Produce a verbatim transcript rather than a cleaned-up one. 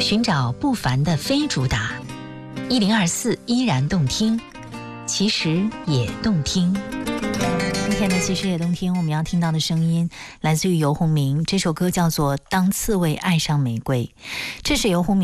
寻找不凡的非主打，一零二四依然动听，其实也动听。今天的其实也动听，我们要听到的声音来自于游鸿明，这首歌叫做《当刺猬爱上玫瑰》，这是游鸿明